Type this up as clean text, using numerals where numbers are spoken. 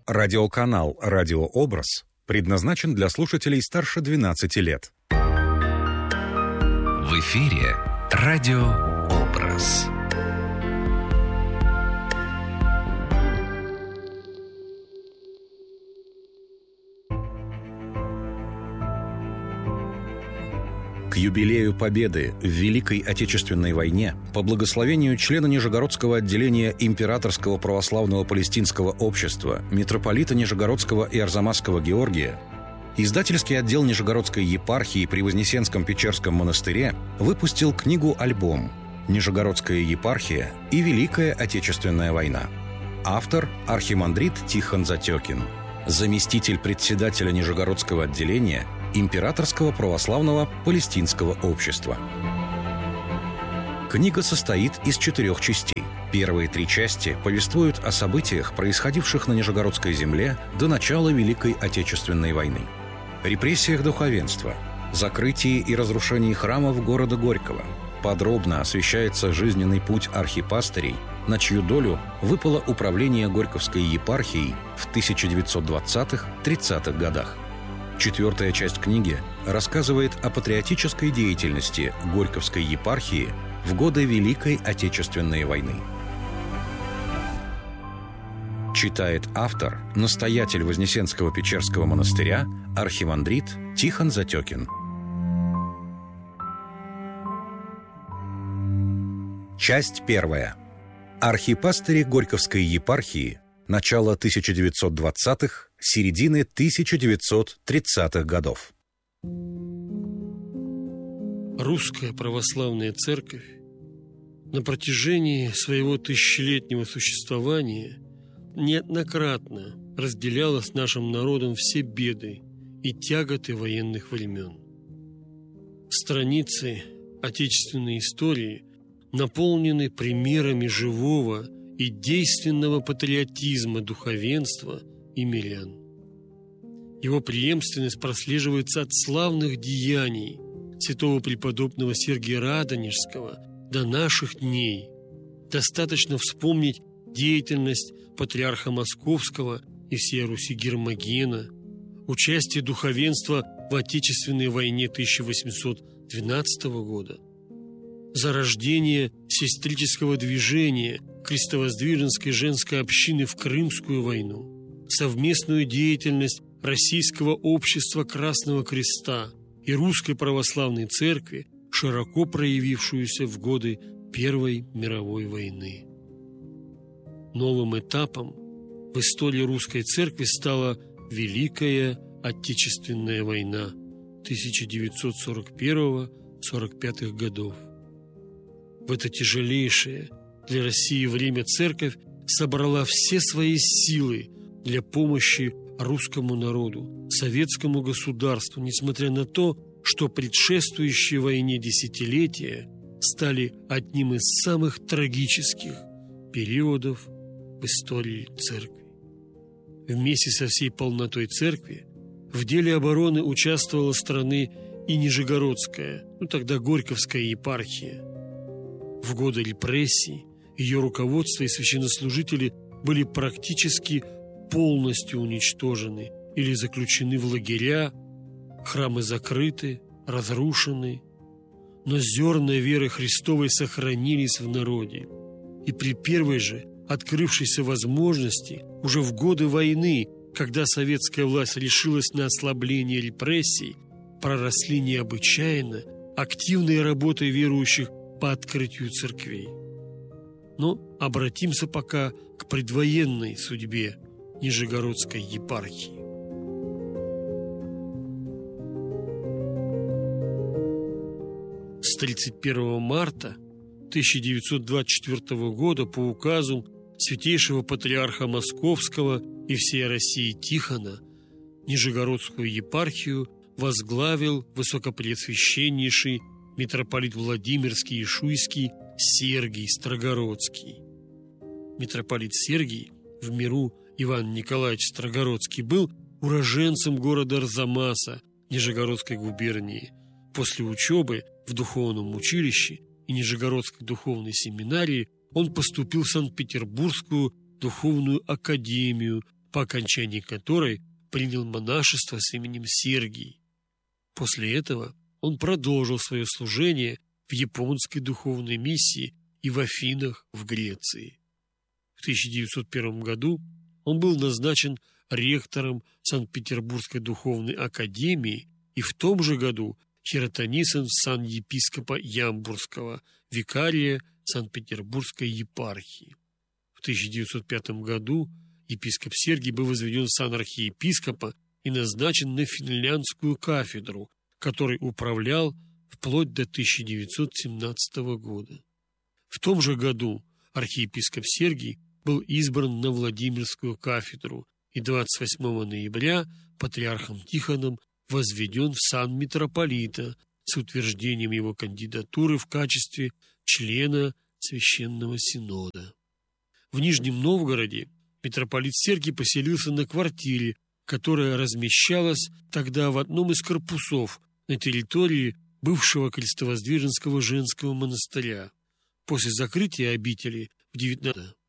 Радиоканал «Радиообраз» предназначен для слушателей старше 12 лет. В эфире «Радиообраз». К юбилею Победы в Великой Отечественной войне по благословению члена Нижегородского отделения Императорского православного палестинского общества митрополита Нижегородского и Арзамасского Георгия издательский отдел Нижегородской епархии при Вознесенском-Печерском монастыре выпустил книгу-альбом «Нижегородская епархия и Великая Отечественная война». Автор – архимандрит Тихон Затекин, заместитель председателя Нижегородского отделения Императорского православного палестинского общества. Книга состоит из 4 частей. Первые 3 части повествуют о событиях, происходивших на Нижегородской земле до начала Великой Отечественной войны. Репрессиях духовенства, закрытии и разрушении храмов города Горького. Подробно освещается жизненный путь архипастырей, на чью долю выпало управление Горьковской епархией в 1920-30-х годах. 4-я часть книги рассказывает о патриотической деятельности Горьковской епархии в годы Великой Отечественной войны. Читает автор, настоятель Вознесенского Печерского монастыря, архимандрит Тихон Затекин. Часть 1. Архипастыри Горьковской епархии. Начало 1920-х, середины 1930-х годов. Русская православная церковь на протяжении своего тысячелетнего существования неоднократно разделяла с нашим народом все беды и тяготы военных времен. Страницы отечественной истории наполнены примерами живого и действенного патриотизма духовенства и мирян. Его преемственность прослеживается от славных деяний святого преподобного Сергия Радонежского до наших дней. Достаточно вспомнить деятельность патриарха Московского и всей Руси Гермогена, участие духовенства в Отечественной войне 1812 года, зарождение сестрического движения крестовоздвиженской женской общины в Крымскую войну, совместную деятельность Российского общества Красного Креста и Русской Православной Церкви, широко проявившуюся в годы Первой мировой войны. Новым этапом в истории Русской Церкви стала Великая Отечественная война 1941-45 годов. В это тяжелейшее для России время Церковь собрала все свои силы для помощи русскому народу, советскому государству, несмотря на то, что предшествующие войне десятилетия стали одним из самых трагических периодов в истории Церкви. Вместе со всей полнотой Церкви в деле обороны участвовала страны и Нижегородская, тогда Горьковская епархия. В годы репрессий ее руководство и священнослужители были практически полностью уничтожены или заключены в лагеря, храмы закрыты, разрушены, но зерна веры Христовой сохранились в народе. И при первой же открывшейся возможности, уже в годы войны, когда советская власть решилась на ослабление репрессий, проросли необычайно активные работы верующих по открытию церквей. Но обратимся пока к предвоенной судьбе Нижегородской епархии. С 31 марта 1924 года по указу святейшего патриарха Московского и всей России Тихона Нижегородскую епархию возглавил высокопреосвященнейший митрополит Владимирский и Шуйский Сергий Строгородский. Митрополит Сергий, в миру Иван Николаевич Строгородский, был уроженцем города Арзамаса Нижегородской губернии. После учебы в духовном училище и Нижегородской духовной семинарии он поступил в Санкт-Петербургскую духовную академию по окончании которой принял монашество с именем Сергий. После этого он продолжил свое служение в японской духовной миссии и в Афинах в Греции. В 1901 году он был назначен ректором Санкт-Петербургской духовной академии и в том же году хиротонисом сан-епископа Ямбурского, викария Санкт-Петербургской епархии. В 1905 году епископ Сергий был возведен в сан архиепископа и назначен на финляндскую кафедру, которой управлял вплоть до 1917 года. В том же году архиепископ Сергий был избран на Владимирскую кафедру и 28 ноября патриархом Тихоном возведен в сан митрополита с утверждением его кандидатуры в качестве члена Священного Синода. В Нижнем Новгороде митрополит Сергий поселился на квартире, которая размещалась тогда в одном из корпусов на территории бывшего Крестовоздвиженского женского монастыря. После закрытия обители в 19